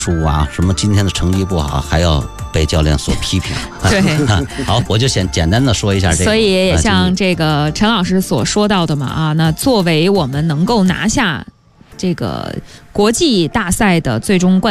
输啊，什么今天的成绩不好，还要被教练所批评。 对， 好，我就先简单的说一下这个。 所以也像这个陈老师所说到的嘛啊，那作为我们能够拿下这个国际大赛的最终冠